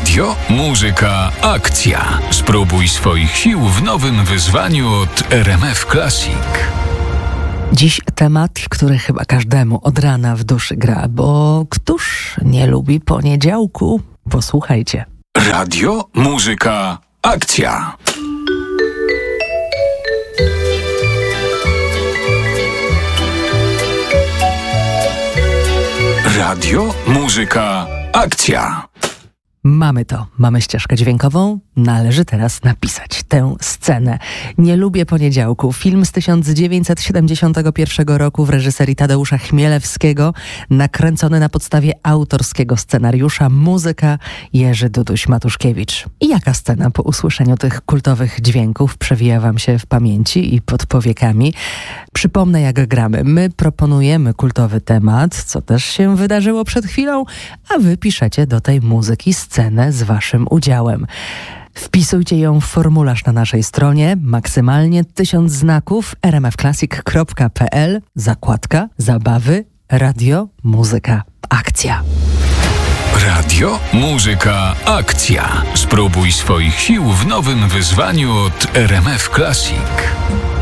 Radio, muzyka, akcja. Spróbuj swoich sił w nowym wyzwaniu od RMF Classic. Dziś temat, który chyba każdemu od rana w duszy gra, bo któż nie lubi poniedziałku? Posłuchajcie. Radio, muzyka, akcja. Radio, muzyka, akcja. Mamy ścieżkę dźwiękową, należy teraz napisać tę scenę. Nie lubię poniedziałku. Film z 1971 roku w reżyserii Tadeusza Chmielewskiego, nakręcony na podstawie autorskiego scenariusza, muzyka Jerzy Duduś-Matuszkiewicz. I jaka scena po usłyszeniu tych kultowych dźwięków przewija wam się w pamięci i pod powiekami? Przypomnę, jak gramy. My proponujemy kultowy temat, co też się wydarzyło przed chwilą, a wy piszecie do tej muzyki scenę z waszym udziałem. Wpisujcie ją w formularz na naszej stronie, maksymalnie 1000 znaków, rmfclassic.pl, zakładka, zabawy, radio, muzyka, akcja. Radio, muzyka, akcja. Spróbuj swoich sił w nowym wyzwaniu od RMF Classic.